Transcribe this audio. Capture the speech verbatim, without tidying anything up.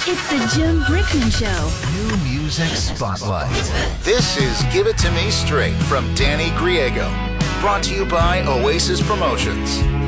It's the Jim Brickman Show. New Music Spotlight. This is Give It To Me Straight from Danny Griego. Brought to you by Oasis Promotions.